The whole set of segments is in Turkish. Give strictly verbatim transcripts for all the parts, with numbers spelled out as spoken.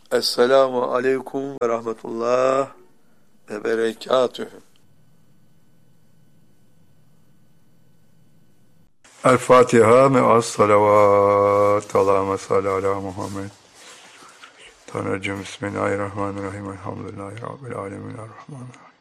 Esselamu aleyküm ve rahmetullah ve berekatühü. El Fatiha me'as salavat. Allahümme salli ala Muhammed. Tanrıcığım Bismillahirrahmanirrahim. Elhamdülillahi Rabbil alemin. Errahmanirrahim.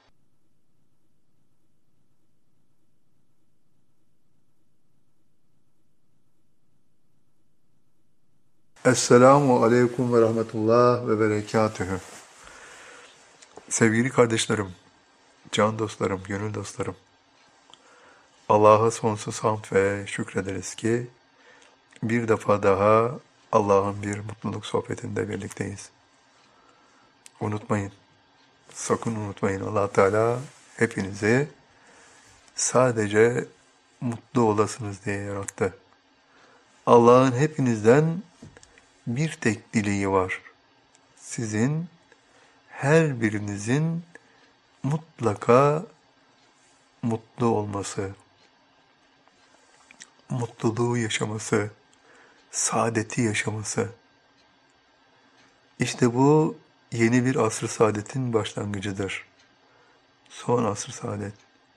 Esselamu aleyküm ve rahmetullah ve berekatühü. Sevgili kardeşlerim, can dostlarım, gönül dostlarım, Allah'a sonsuz hamd ve şükrederiz ki bir defa daha Allah'ın bir mutluluk sohbetinde birlikteyiz. Unutmayın, sakın unutmayın, Allah Teala hepinizi sadece mutlu olasınız diye yarattı. Allah'ın hepinizden bir tek dileği var. Sizin her birinizin mutlaka mutlu olması, mutluluğu yaşaması, saadeti yaşaması. İşte bu yeni bir asr-ı saadetin başlangıcıdır. Son asr-ı saadet.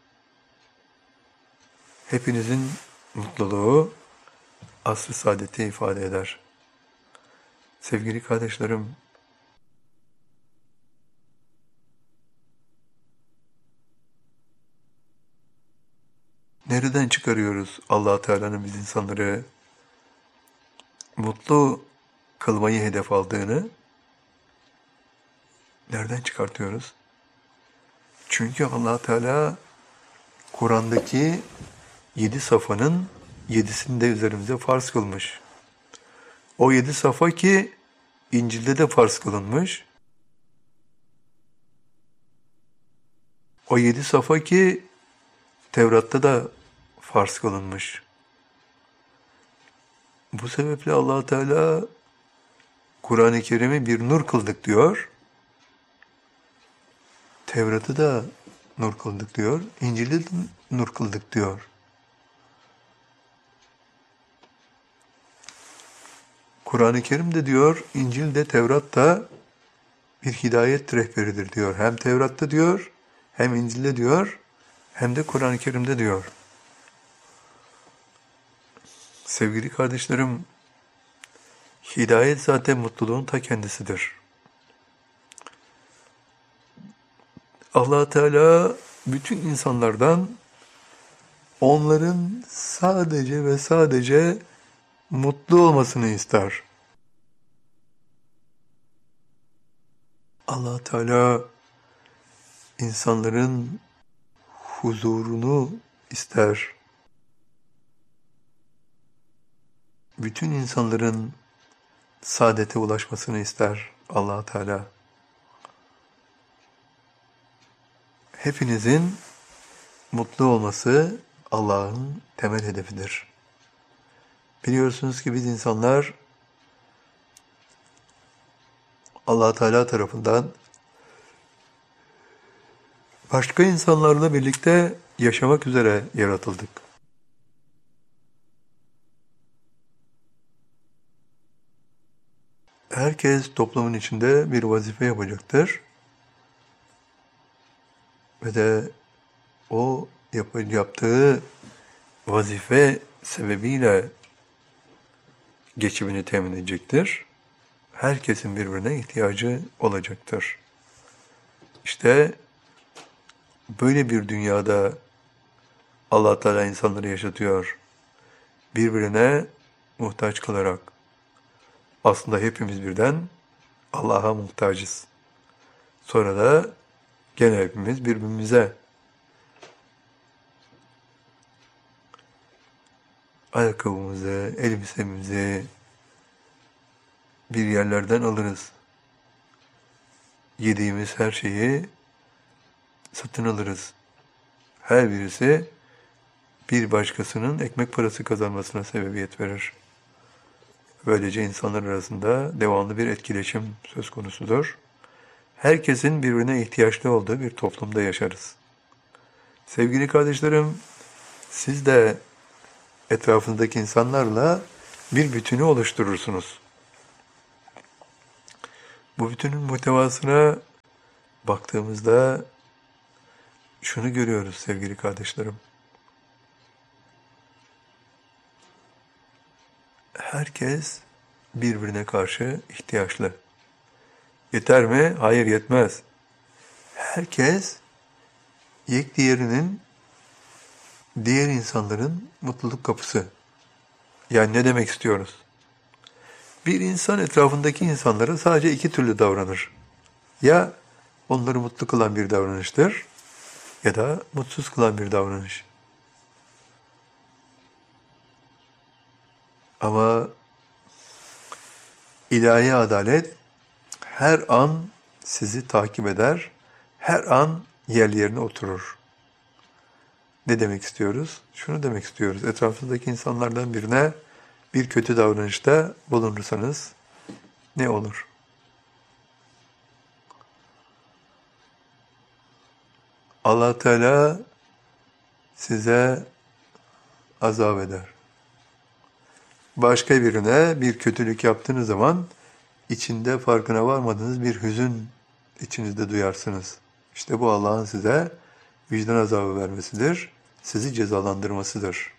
Hepinizin mutluluğu asr-ı saadeti ifade eder. Sevgili kardeşlerim, nereden çıkarıyoruz Allah Teala'nın biz insanları mutlu kılmayı hedef aldığını? Nereden çıkartıyoruz? Çünkü Allah Teala Kur'an'daki yedi safanın yedisini de üzerimize farz kılmış. O yedi safa ki İncil'de de farz kılınmış. O yedi safa ki Tevrat'ta da farz kılınmış. Bu sebeple Allah Teala Kur'an-ı Kerim'i bir nur kıldık diyor. Tevrat'ı da nur kıldık diyor. İncil'i de nur kıldık diyor. Kur'an-ı Kerim de diyor, İncil de Tevrat da bir hidayet rehberidir diyor. Hem Tevrat'ta diyor, hem İncil'de diyor, hem de Kur'an-ı Kerim'de diyor. Sevgili kardeşlerim, hidayet zaten mutluluğun ta kendisidir. Allah Teala bütün insanlardan onların sadece ve sadece mutlu olmasını ister. Allah Teala insanların huzurunu ister. Bütün insanların saadete ulaşmasını ister Allah Teala. Hepinizin mutlu olması Allah'ın temel hedefidir. Biliyorsunuz ki biz insanlar Allah Teala tarafından başka insanlarla birlikte yaşamak üzere yaratıldık. Herkes toplumun içinde bir vazife yapacaktır. Ve de o yap- yaptığı vazife sebebiyle geçimini temin edecektir. Herkesin birbirine ihtiyacı olacaktır. İşte böyle bir dünyada Allah Teala insanları yaşatıyor. Birbirine muhtaç kalarak. Aslında hepimiz birden Allah'a muhtacız. Sonra da gene hepimiz birbirimize. Ayakkabımızı, elbisemizi bir yerlerden alırız. Yediğimiz her şeyi satın alırız. Her birisi bir başkasının ekmek parası kazanmasına sebebiyet verir. Böylece insanlar arasında devamlı bir etkileşim söz konusudur. Herkesin birbirine ihtiyaçlı olduğu bir toplumda yaşarız. Sevgili kardeşlerim, siz de etrafınızdaki insanlarla bir bütünü oluşturursunuz. Bu bütünün muhtevasına baktığımızda şunu görüyoruz sevgili kardeşlerim. Herkes birbirine karşı ihtiyaçlı. Yeter mi? Hayır, yetmez. Herkes yek diğerinin, diğer insanların mutluluk kapısı. Yani ne demek istiyoruz? Bir insan etrafındaki insanlara sadece iki türlü davranır. Ya onları mutlu kılan bir davranıştır ya da mutsuz kılan bir davranış. Ama ilahi adalet her an sizi takip eder, her an yerli yerine oturur. Ne demek istiyoruz? Şunu demek istiyoruz. Etrafınızdaki insanlardan birine bir kötü davranışta bulunursanız ne olur? Allah Teala size azap eder. Başka birine bir kötülük yaptığınız zaman içinde farkına varmadığınız bir hüzün içinizde duyarsınız. İşte bu Allah'ın size vicdan azabı vermesidir, sizi cezalandırmasıdır.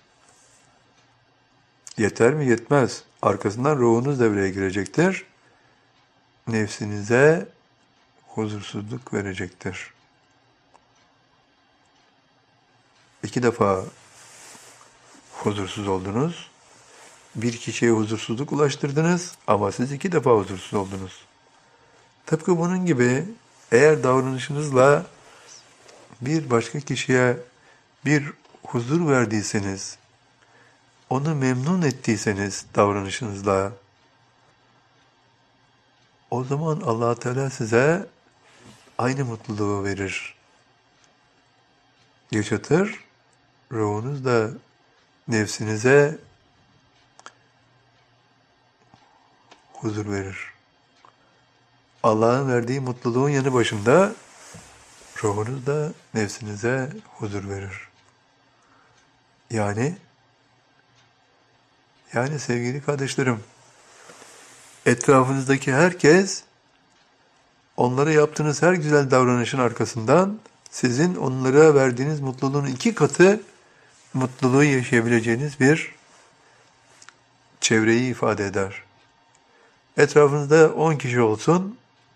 Yeter mi? Yetmez. Arkasından ruhunuz devreye girecektir. Nefsinize huzursuzluk verecektir. İki defa huzursuz oldunuz. Bir kişiye huzursuzluk ulaştırdınız ama siz iki defa huzursuz oldunuz. Tıpkı bunun gibi eğer davranışınızla bir başka kişiye bir huzur verdiyseniz, onu memnun ettiyseniz davranışınızla, o zaman Allah Teala size aynı mutluluğu verir, yaşatır, ruhunuz da nefsinize huzur verir. Allah'ın verdiği mutluluğun yanı başında ruhunuz da nefsinize huzur verir. Yani, yani sevgili kardeşlerim, etrafınızdaki herkes onlara yaptığınız her güzel davranışın arkasından sizin onlara verdiğiniz mutluluğun iki katı mutluluğu yaşayabileceğiniz bir çevreyi ifade eder. Etrafınızda on kişi olsun,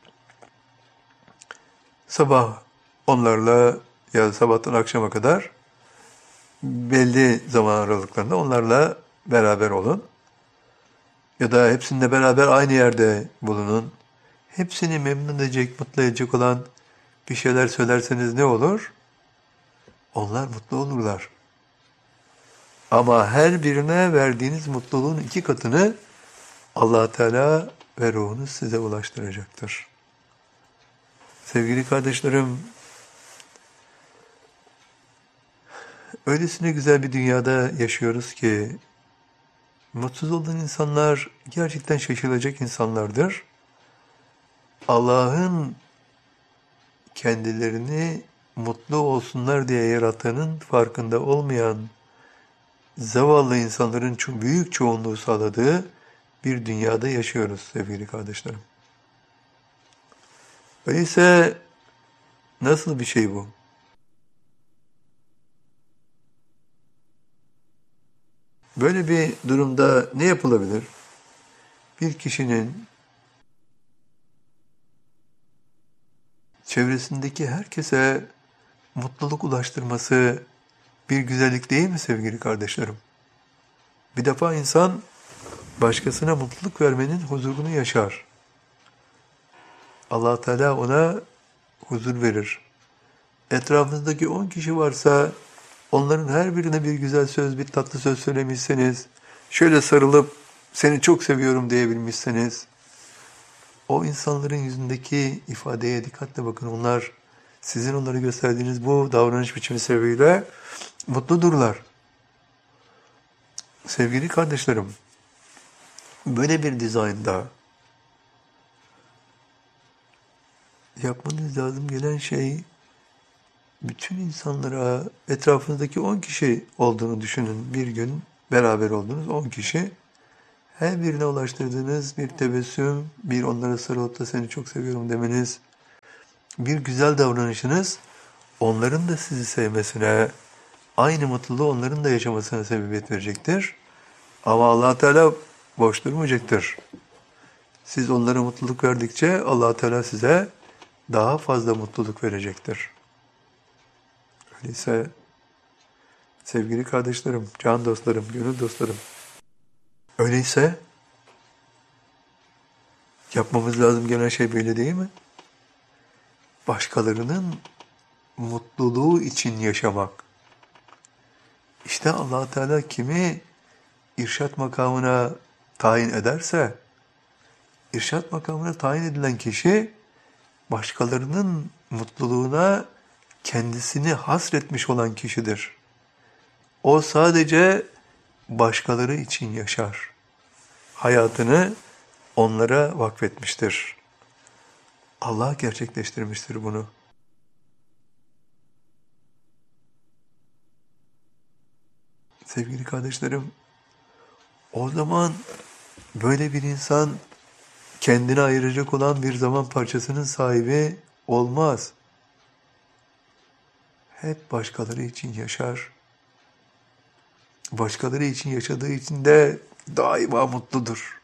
sabah onlarla ya da sabahtan akşama kadar belli zaman aralıklarında onlarla beraber olun. Ya da hepsininle beraber aynı yerde bulunun. Hepsini memnun edecek, mutlu edecek olan bir şeyler söylerseniz ne olur? Onlar mutlu olurlar. Ama her birine verdiğiniz mutluluğun iki katını Allah Teala ve ruhunuz size ulaştıracaktır. Sevgili kardeşlerim, öylesine güzel bir dünyada yaşıyoruz ki mutsuz olan insanlar gerçekten şaşılacak insanlardır. Allah'ın kendilerini mutlu olsunlar diye yarattığının farkında olmayan zavallı insanların çok büyük çoğunluğu sağladığı bir dünyada yaşıyoruz sevgili kardeşlerim. Öyleyse nasıl bir şey bu? Böyle bir durumda ne yapılabilir? Bir kişinin çevresindeki herkese mutluluk ulaştırması bir güzellik değil mi sevgili kardeşlerim? Bir defa insan başkasına mutluluk vermenin huzurunu yaşar. Allah Teala ona huzur verir. Etrafınızdaki on kişi varsa onların her birine bir güzel söz, bir tatlı söz söylemişseniz, şöyle sarılıp seni çok seviyorum diyebilmişseniz, o insanların yüzündeki ifadeye dikkatle bakın. Onlar sizin onları gösterdiğiniz bu davranış biçimi sebebiyle mutludurlar. Sevgili kardeşlerim, böyle bir dizaynda yapmanız lazım gelen şey, bütün insanlara, etrafınızdaki on kişi olduğunu düşünün. Bir gün beraber olduğunuz on kişi, her birine ulaştırdığınız bir tebessüm, bir onlara sarılıp da seni çok seviyorum demeniz, bir güzel davranışınız onların da sizi sevmesine, aynı mutluluğu onların da yaşamasına sebebiyet verecektir. Ama Allah Teala boş durmayacaktır. Siz onlara mutluluk verdikçe Allah Teala size daha fazla mutluluk verecektir. Öyleyse sevgili kardeşlerim, can dostlarım, gönül dostlarım, öyleyse yapmamız lazım gelen şey böyle değil mi? Başkalarının mutluluğu için yaşamak. İşte Allah Teala kimi irşat makamına tayin ederse, irşat makamına tayin edilen kişi başkalarının mutluluğuna kendisini hasretmiş olan kişidir. O sadece başkaları için yaşar. Hayatını onlara vakfetmiştir. Allah gerçekleştirmiştir bunu. Sevgili kardeşlerim, o zaman böyle bir insan kendine ayıracak olan bir zaman parçasının sahibi olmaz. Hep başkaları için yaşar. Başkaları için yaşadığı için de daima mutludur.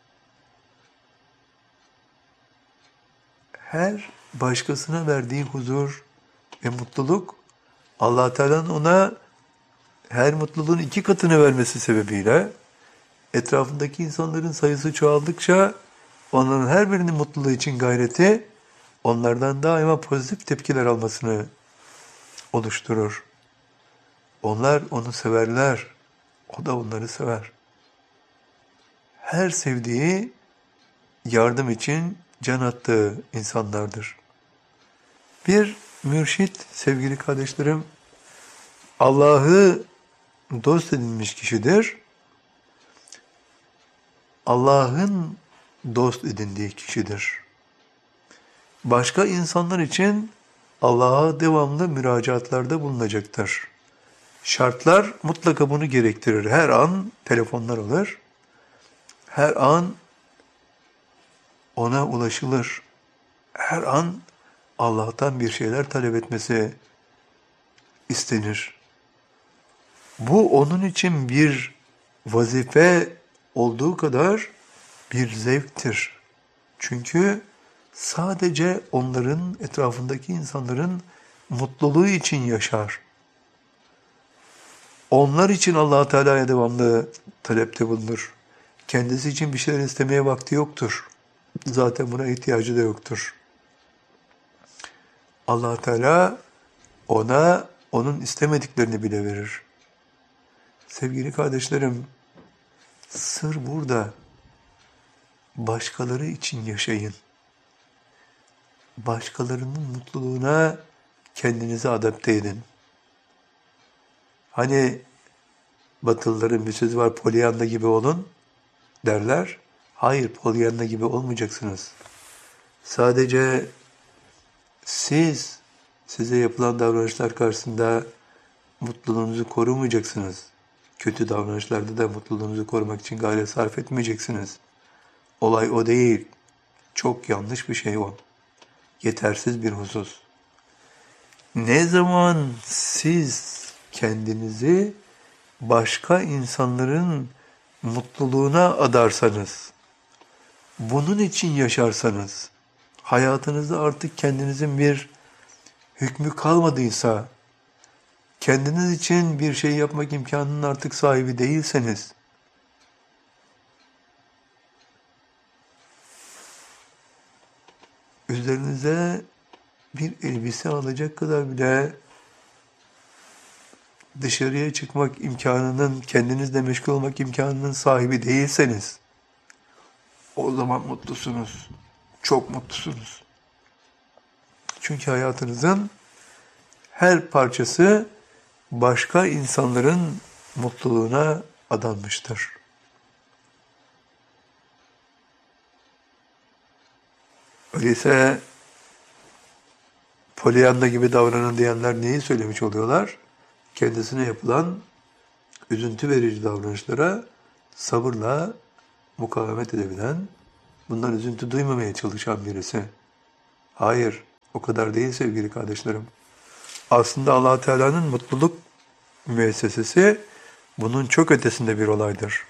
Her başkasına verdiği huzur ve mutluluk, Allah Teala'nın ona her mutluluğun iki katını vermesi sebebiyle etrafındaki insanların sayısı çoğaldıkça onların her birinin mutluluğu için gayreti onlardan daima pozitif tepkiler almasını oluşturur. Onlar onu severler, o da onları sever. Her sevdiği yardım için can attığı insanlardır. Bir mürşit, sevgili kardeşlerim, Allah'ı dost edinmiş kişidir. Allah'ın dost edindiği kişidir. Başka insanlar için Allah'a devamlı müracaatlarda bulunacaktır. Şartlar mutlaka bunu gerektirir. Her an telefonlar alır. Her an ona ulaşılır. Her an Allah'tan bir şeyler talep etmesi istenir. Bu onun için bir vazife olduğu kadar bir zevktir. Çünkü sadece onların, etrafındaki insanların mutluluğu için yaşar. Onlar için Allah Teala'ya devamlı talepte bulunur. Kendisi için bir şeyler istemeye vakti yoktur. Zaten buna ihtiyacı da yoktur. Allah Teala ona onun istemediklerini bile verir. Sevgili kardeşlerim, sır burada. Başkaları için yaşayın. Başkalarının mutluluğuna kendinizi adapte edin. Hani Batılıların bir sözü var, Pollyanna gibi olun derler. Hayır, Pollyanna gibi olmayacaksınız. Sadece siz, size yapılan davranışlar karşısında mutluluğunuzu korumayacaksınız. Kötü davranışlarda da mutluluğunuzu korumak için gayret sarf etmeyeceksiniz. Olay o değil. Çok yanlış bir şey o. Yetersiz bir husus. Ne zaman siz kendinizi başka insanların mutluluğuna adarsanız, bunun için yaşarsanız, hayatınızda artık kendinizin bir hükmü kalmadıysa, kendiniz için bir şey yapmak imkanının artık sahibi değilseniz, üzerinize bir elbise alacak kadar bile dışarıya çıkmak imkanının, kendinizle meşgul olmak imkanının sahibi değilseniz, o zaman mutlusunuz. Çok mutlusunuz. Çünkü hayatınızın her parçası başka insanların mutluluğuna adanmıştır. Öyleyse Pollyanna gibi davranın diyenler neyi söylemiş oluyorlar? Kendisine yapılan üzüntü verici davranışlara sabırla mukavemet edebilen, bundan üzüntü duymamaya çalışan birisi. Hayır, o kadar değil sevgili kardeşlerim. Aslında Allah Teala'nın mutluluk müessesesi bunun çok ötesinde bir olaydır.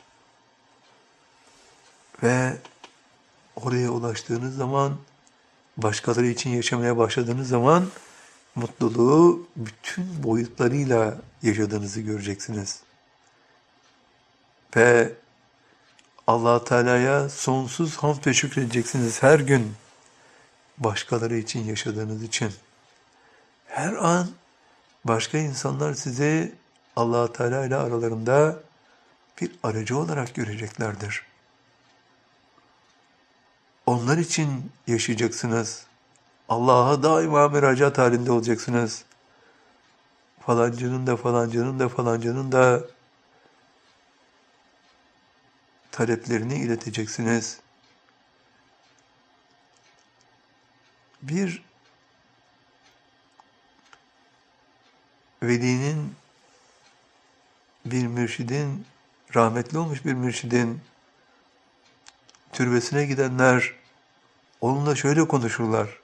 Ve oraya ulaştığınız zaman, başkaları için yaşamaya başladığınız zaman mutluluğu bütün boyutlarıyla yaşadığınızı göreceksiniz. Ve Allah Teala'ya sonsuz hamd ve şükredeceksiniz her gün. Başkaları için yaşadığınız için. Her an başka insanlar sizi Allah Teala ile aralarında bir aracı olarak göreceklerdir. Onlar için yaşayacaksınız. Allah'a daima müracaat halinde olacaksınız. Falancının da falancının da falancının da taleplerini ileteceksiniz. Bir velinin, bir mürşidin, rahmetli olmuş bir mürşidin türbesine gidenler onunla şöyle konuşurlar.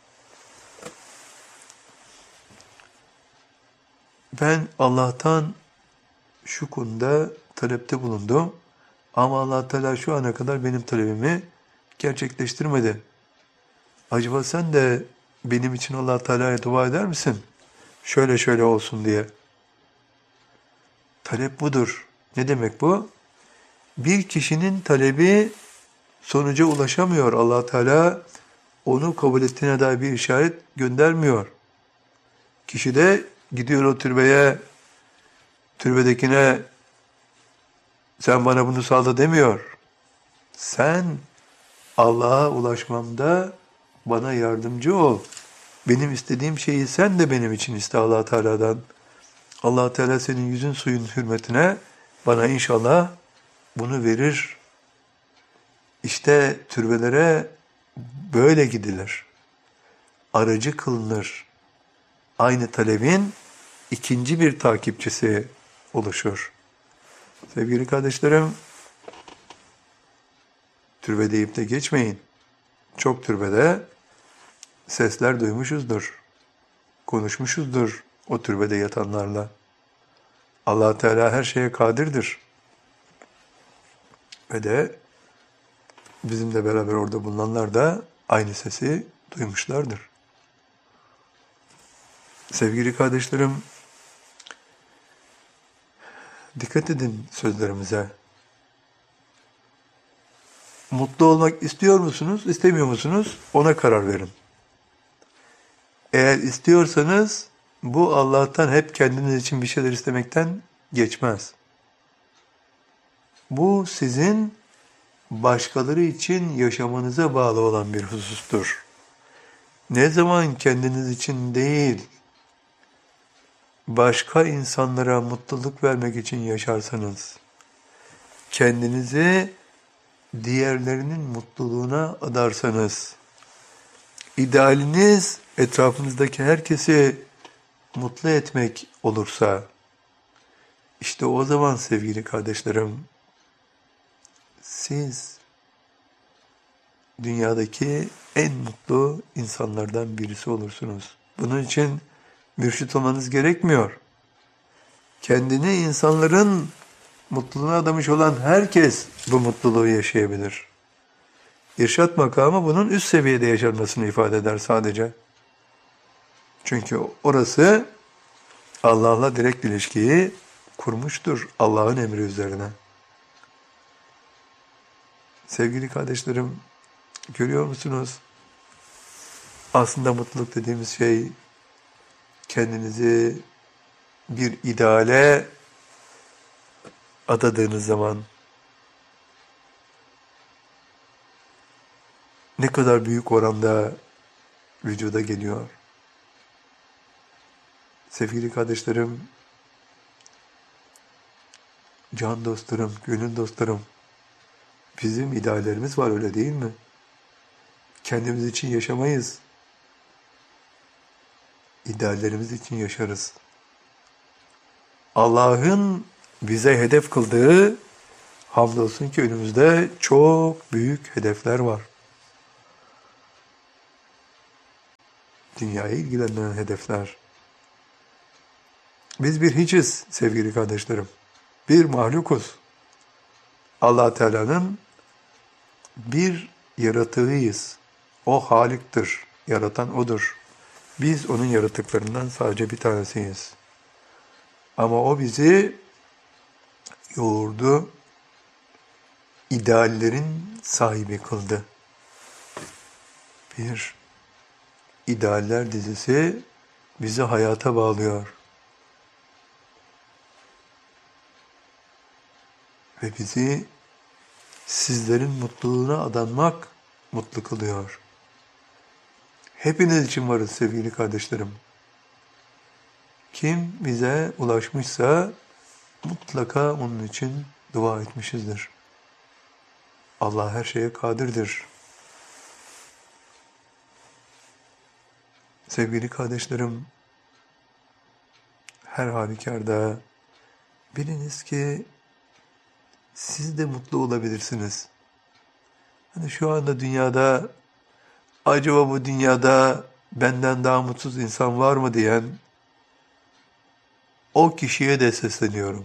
Ben Allah'tan şu konuda talepte bulundum ama Allah Teala şu ana kadar benim talebimi gerçekleştirmedi. Acaba sen de benim için Allah Teala'ya dua eder misin? Şöyle şöyle olsun diye. Talep budur. Ne demek bu? Bir kişinin talebi sonuca ulaşamıyor. Allah Teala onu kabul ettiğine dair bir işaret göndermiyor. Kişi de gidiyor o türbeye, türbedekine sen bana bunu sağla demiyor. Sen Allah'a ulaşmamda bana yardımcı ol. Benim istediğim şeyi sen de benim için iste Allah Teala'dan. Allah Teala senin yüzün suyun hürmetine bana inşallah bunu verir. İşte türbelere böyle gidilir. Aracı kılınır. Aynı talebin ikinci bir takipçisi oluşur. Sevgili kardeşlerim, türbe deyip de geçmeyin. Çok türbede sesler duymuşuzdur. Konuşmuşuzdur o türbede yatanlarla. Allah Teala her şeye kadirdir. Ve de bizimle beraber orada bulunanlar da aynı sesi duymuşlardır. Sevgili kardeşlerim, dikkat edin sözlerimize. Mutlu olmak istiyor musunuz, istemiyor musunuz? Ona karar verin. Eğer istiyorsanız bu Allah'tan hep kendiniz için bir şeyler istemekten geçmez. Bu sizin başkaları için yaşamanıza bağlı olan bir husustur. Ne zaman kendiniz için değil, başka insanlara mutluluk vermek için yaşarsanız, kendinizi diğerlerinin mutluluğuna adarsanız, idealiniz etrafınızdaki herkesi mutlu etmek olursa, işte o zaman sevgili kardeşlerim, siz dünyadaki en mutlu insanlardan birisi olursunuz. Bunun için mürşit olmanız gerekmiyor. Kendini insanların mutluluğuna adamış olan herkes bu mutluluğu yaşayabilir. İrşad makamı bunun üst seviyede yaşanmasını ifade eder sadece. Çünkü orası Allah'la direkt ilişkiyi kurmuştur Allah'ın emri üzerine. Sevgili kardeşlerim, görüyor musunuz? Aslında mutluluk dediğimiz şey kendinizi bir ideale adadığınız zaman ne kadar büyük oranda vücuda geliyor. Sevgili kardeşlerim, can dostlarım, gönül dostlarım, bizim ideallerimiz var, öyle değil mi? Kendimiz için yaşamayız. İdeallerimiz için yaşarız. Allah'ın bize hedef kıldığı Hamdolsun ki önümüzde çok büyük hedefler var. Dünyayı ilgilendiren hedefler. Biz bir hiçiz sevgili kardeşlerim. Bir mahlukuz. Allah Teala'nın bir yaratığıyız. O Halik'tir. Yaratan O'dur. Biz O'nun yaratıklarından sadece bir tanesiyiz. Ama O bizi yoğurdu, ideallerin sahibi kıldı. Bir idealler dizisi bizi hayata bağlıyor. Ve bizi sizlerin mutluluğuna adanmak mutlu kılıyor. Hepiniz için varız sevgili kardeşlerim. Kim bize ulaşmışsa mutlaka onun için dua etmişizdir. Allah her şeye kadirdir. Sevgili kardeşlerim, her halükarda biliniz ki siz de mutlu olabilirsiniz. Hani şu anda dünyada, acaba bu dünyada benden daha mutsuz insan var mı diyen o kişiye de sesleniyorum.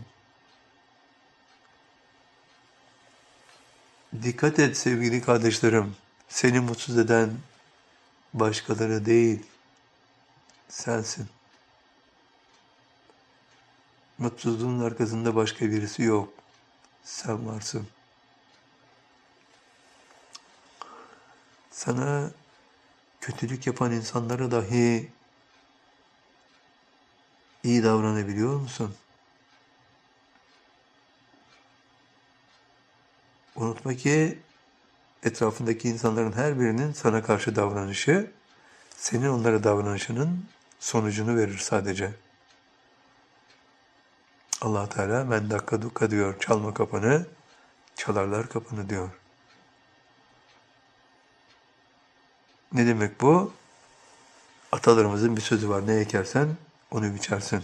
Dikkat et sevgili kardeşlerim, seni mutsuz eden başkaları değil, sensin. Mutsuzluğun arkasında başka birisi yok, sen varsın. Sana kötülük yapan insanlara dahi iyi davranabiliyor musun? Unutma ki etrafındaki insanların her birinin sana karşı davranışı, senin onlara davranışının sonucunu verir sadece. Allah Teala men dakka dukka diyor, çalma kapını, çalarlar kapını diyor. Ne demek bu? Atalarımızın bir sözü var, ne ekersen onu biçersin.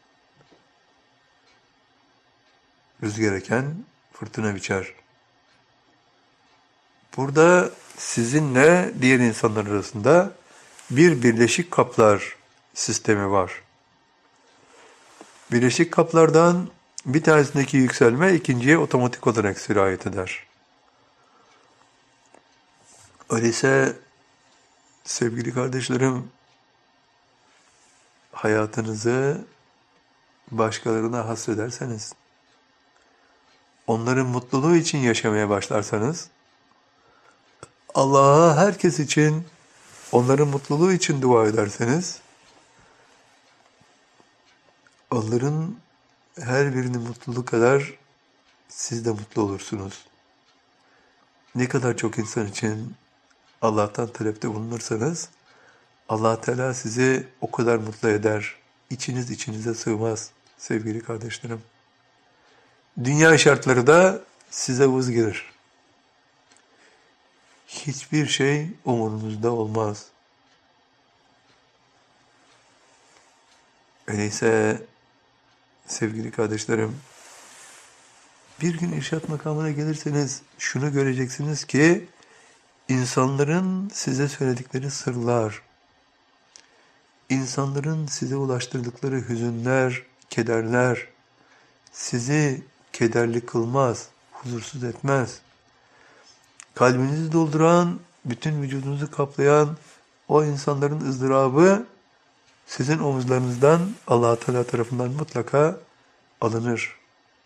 Rüzgar eken fırtına biçer. Burada sizinle diğer insanlar arasında bir birleşik kaplar sistemi var. Birleşik kaplardan bir tanesindeki yükselme ikinciye otomatik olarak sirayet eder. Öyleyse sevgili kardeşlerim, hayatınızı başkalarına hasrederseniz, onların mutluluğu için yaşamaya başlarsanız, Allah'a herkes için, onların mutluluğu için dua ederseniz, onların her birinin mutluluğu kadar siz de mutlu olursunuz. Ne kadar çok insan için Allah'tan talepte bulunursanız, Allah Teala sizi o kadar mutlu eder. İçiniz içinize sığmaz sevgili kardeşlerim. Dünya şartları da size vız gelir. Hiçbir şey umurunuzda olmaz. Öyleyse sevgili kardeşlerim, bir gün irşat makamına gelirseniz şunu göreceksiniz ki insanların size söyledikleri sırlar, insanların size ulaştırdıkları hüzünler, kederler sizi kederli kılmaz, huzursuz etmez. Kalbinizi dolduran, bütün vücudunuzu kaplayan o insanların ızdırabı sizin omuzlarınızdan Allah Teala tarafından mutlaka alınır.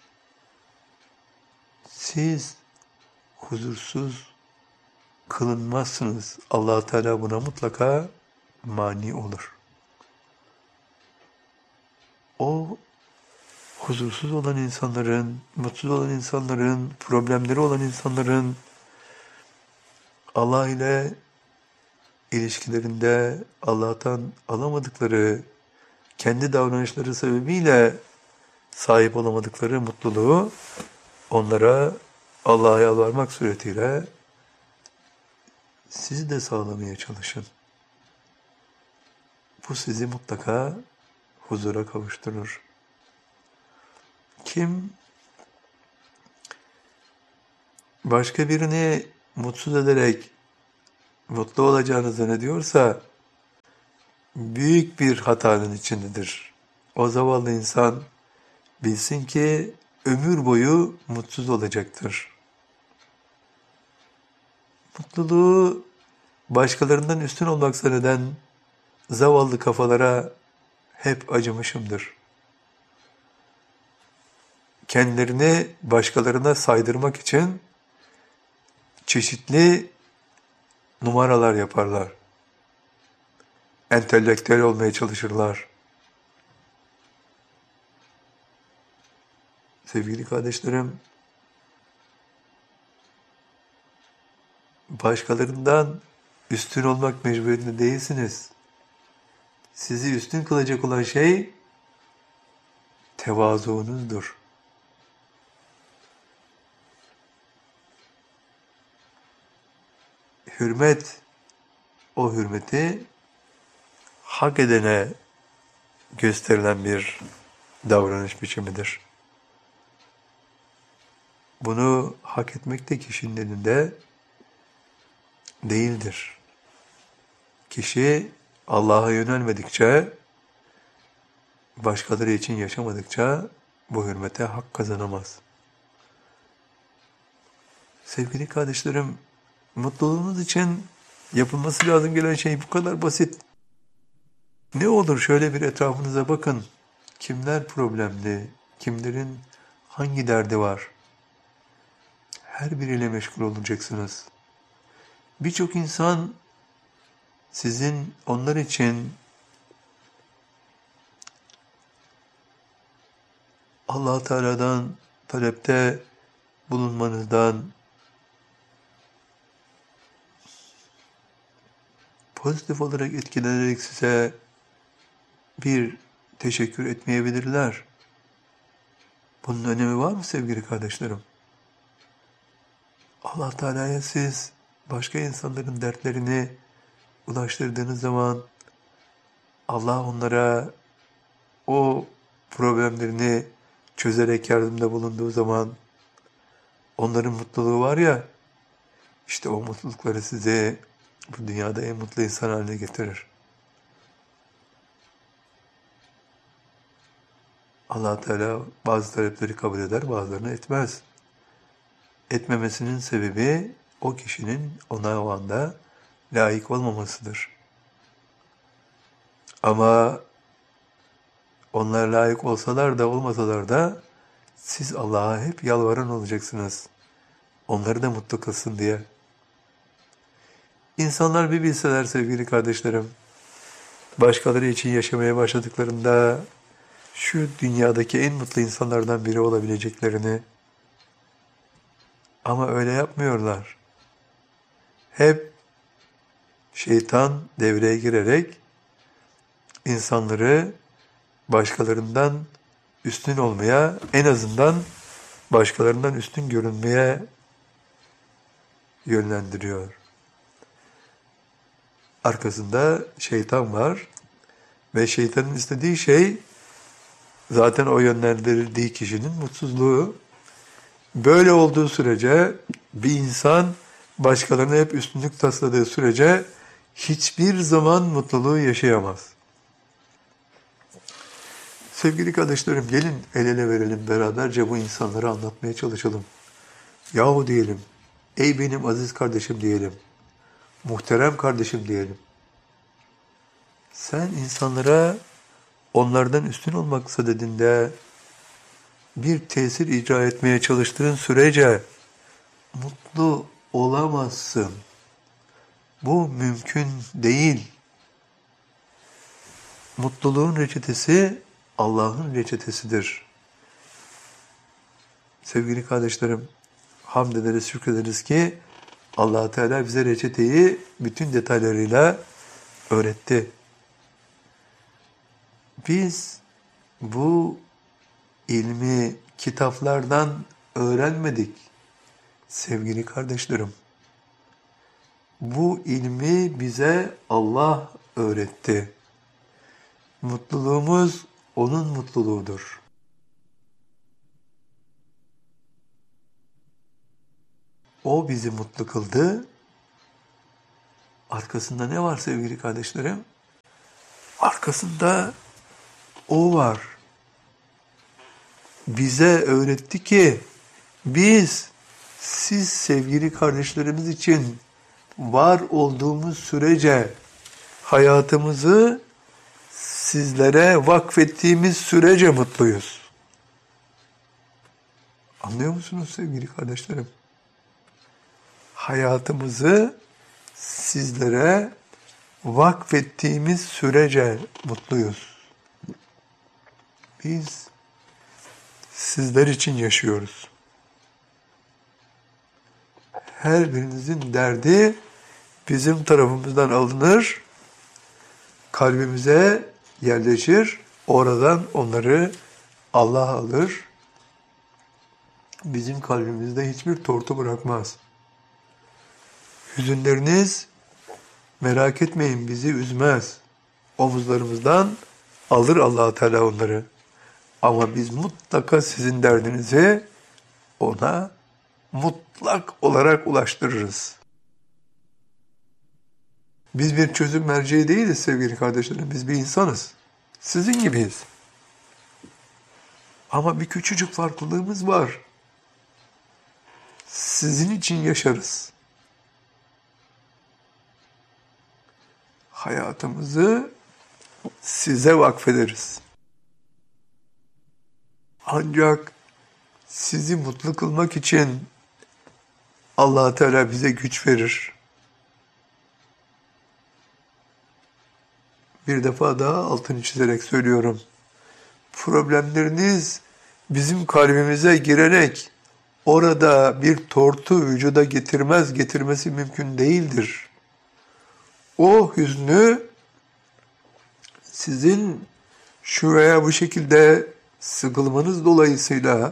Siz huzursuz kılınmazsınız. Allah Teala buna mutlaka mani olur. O huzursuz olan insanların, mutsuz olan insanların, problemleri olan insanların Allah ile ilişkilerinde Allah'tan alamadıkları, kendi davranışları sebebiyle sahip olamadıkları mutluluğu onlara Allah'a yalvarmak suretiyle siz de sağlamaya çalışın. Bu sizi mutlaka huzura kavuşturur. Kim başka birini mutsuz ederek mutlu olacağını zannediyorsa büyük bir hatanın içindedir. O zavallı insan bilsin ki ömür boyu mutsuz olacaktır. Mutluluğu başkalarından üstün olmak zanneden zavallı kafalara hep acımışımdır. Kendilerini başkalarına saydırmak için çeşitli numaralar yaparlar. Entelektüel olmaya çalışırlar. Sevgili kardeşlerim, başkalarından üstün olmak mecburiyetinde değilsiniz. Sizi üstün kılacak olan şey tevazuunuzdur. Hürmet, o hürmeti hak edene gösterilen bir davranış biçimidir. Bunu hak etmek de kişinin elinde değildir. Kişi Allah'a yönelmedikçe, başkaları için yaşamadıkça bu hürmete hak kazanamaz. Sevgili kardeşlerim, mutluluğunuz için yapılması lazım gelen şey bu kadar basit. Ne olur şöyle bir etrafınıza bakın. Kimler problemli, kimlerin hangi derdi var? Her biriyle meşgul olacaksınız. Birçok insan sizin onlar için Allah Teala'dan talepte bulunmanızdan, pozitif olarak etkilenerek size bir teşekkür etmeyebilirler. Bunun önemi var mı sevgili kardeşlerim? Allah Teala'ya siz başka insanların dertlerini ulaştırdığınız zaman Allah onlara o problemlerini çözerek yardımda bulunduğu zaman onların mutluluğu var ya, işte o mutlulukları size bu dünyada en mutlu insan haline getirir. Allah Teala bazı talepleri kabul eder, bazılarını etmez. Etmemesinin sebebi o kişinin ona o anda layık olmamasıdır. Ama onlar layık olsalar da olmasalar da siz Allah'a hep yalvaran olacaksınız. Onları da mutlu kılsın diye. İnsanlar bir bilseler sevgili kardeşlerim, başkaları için yaşamaya başladıklarında şu dünyadaki en mutlu insanlardan biri olabileceklerini, ama öyle yapmıyorlar. Hep şeytan devreye girerek insanları başkalarından üstün olmaya, en azından başkalarından üstün görünmeye yönlendiriyor. Arkasında şeytan var ve şeytanın istediği şey zaten o yönlendirildiği kişinin mutsuzluğu. Böyle olduğu sürece bir insan başkalarına hep üstünlük tasladığı sürece hiçbir zaman mutluluğu yaşayamaz. Sevgili kardeşlerim, gelin el ele verelim, beraberce bu insanlara anlatmaya çalışalım. Yahu diyelim, ey benim aziz kardeşim diyelim, muhterem kardeşim diyelim. Sen insanlara onlardan üstün olmak sadedinde bir tesir icra etmeye çalıştığın sürece mutlu olamazsın. Bu mümkün değil. Mutluluğun reçetesi Allah'ın reçetesidir. Sevgili kardeşlerim, hamd ederiz, şükrederiz ki Allah Teala bize reçeteyi bütün detaylarıyla öğretti. Biz bu ilmi kitaplardan öğrenmedik sevgili kardeşlerim. Bu ilmi bize Allah öğretti. Mutluluğumuz onun mutluluğudur. O bizi mutlu kıldı. Arkasında ne var sevgili kardeşlerim? Arkasında o var. Bize öğretti ki biz siz sevgili kardeşlerimiz için var olduğumuz sürece hayatımızı sizlere vakfettiğimiz sürece mutluyuz. Anlıyor musunuz sevgili kardeşlerim? Hayatımızı sizlere vakfettiğimiz sürece mutluyuz. Biz sizler için yaşıyoruz. Her birinizin derdi bizim tarafımızdan alınır, kalbimize yerleşir, oradan onları Allah alır. Bizim kalbimizde hiçbir tortu bırakmaz. Hüzünleriniz, merak etmeyin, bizi üzmez. Omuzlarımızdan alır Allah Teala onları. Ama biz mutlaka sizin derdinizi ona mutlak olarak ulaştırırız. Biz bir çözüm merceği değiliz sevgili kardeşlerim. Biz bir insanız. Sizin gibiyiz. Ama bir küçücük farklılığımız var. Sizin için yaşarız. Hayatımızı size vakfederiz. Ancak sizi mutlu kılmak için Allah Teala bize güç verir. Bir defa daha altını çizerek söylüyorum. Problemleriniz bizim kalbimize girerek orada bir tortu vücuda getirmez, getirmesi mümkün değildir. O hüznü sizin şu veya bu şekilde sıkılmanız dolayısıyla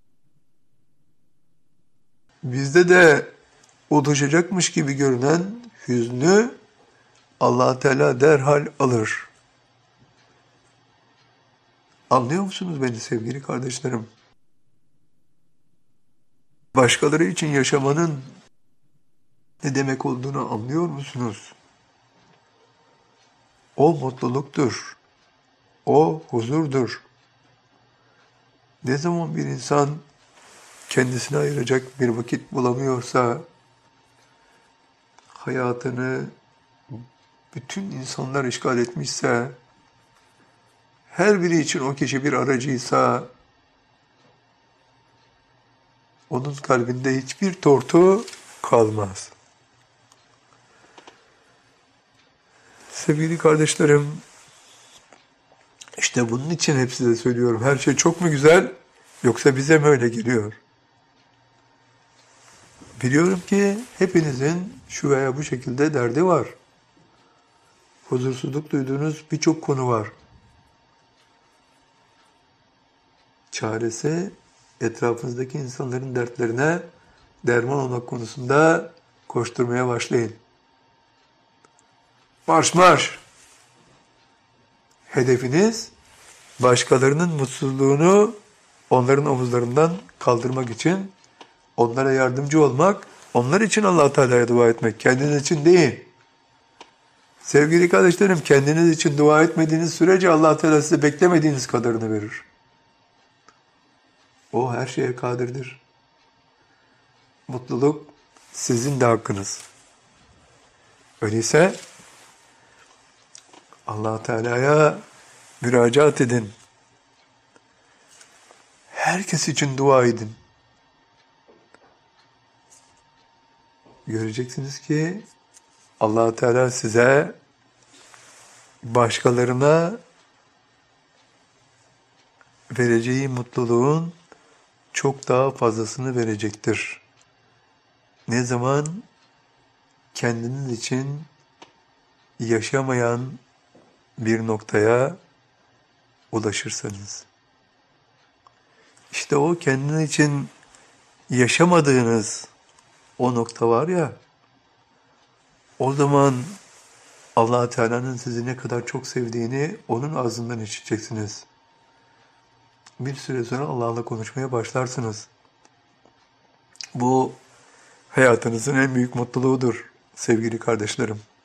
bizde de oluşacakmış gibi görünen hüznü Allah Teala derhal alır. Anlıyor musunuz beni sevgili kardeşlerim? Başkaları için yaşamanın ne demek olduğunu anlıyor musunuz? O mutluluktur. O huzurdur. Ne zaman bir insan kendisine ayıracak bir vakit bulamıyorsa, hayatını bütün insanlar işgal etmişse, her biri için o kişi bir aracıysa, onun kalbinde hiçbir tortu kalmaz. Sevgili kardeşlerim, işte bunun için hep size söylüyorum. Her şey çok mu güzel, yoksa bize mi öyle geliyor? Biliyorum ki hepinizin şu veya bu şekilde derdi var. Huzursuzluk duyduğunuz birçok konu var. Çaresi etrafınızdaki insanların dertlerine derman olmak konusunda koşturmaya başlayın. Marş marş! Hedefiniz başkalarının mutsuzluğunu onların omuzlarından kaldırmak için, onlara yardımcı olmak, onlar için Allah Teala'ya dua etmek, kendiniz için değil. Sevgili kardeşlerim, kendiniz için dua etmediğiniz sürece Allah Teala size beklemediğiniz kadarını verir. O her şeye kadirdir. Mutluluk sizin de hakkınız. Öyleyse Allah Teala'ya müracaat edin. Herkes için dua edin. Göreceksiniz ki Allah Teala size başkalarına vereceği mutluluğun çok daha fazlasını verecektir. Ne zaman kendiniz için yaşamayan bir noktaya ulaşırsanız. İşte o kendiniz için yaşamadığınız o nokta var ya, o zaman Allah Teala'nın sizi ne kadar çok sevdiğini onun ağzından işiteceksiniz. Bir süre sonra Allah'la konuşmaya başlarsınız. Bu hayatınızın en büyük mutluluğudur sevgili kardeşlerim.